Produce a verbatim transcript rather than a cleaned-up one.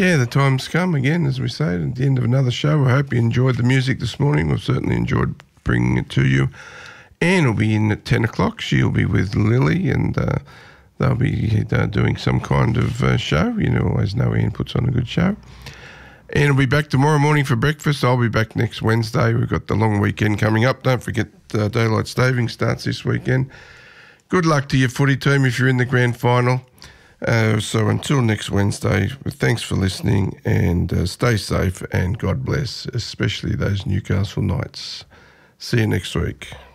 Yeah, the time's come again, as we say, at the end of another show. I hope you enjoyed the music this morning. We've certainly enjoyed bringing it to you. Anne will be in at ten o'clock. She'll be with Lily, and uh, they'll be uh, doing some kind of uh, show. You know, always know Anne puts on a good show. Anne will be back tomorrow morning for breakfast. I'll be back next Wednesday. We've got the long weekend coming up. Don't forget uh, daylight saving starts this weekend. Good luck to your footy team if you're in the grand final. Uh, so until next Wednesday, thanks for listening, and uh, stay safe and God bless, especially those Newcastle Knights. See you next week.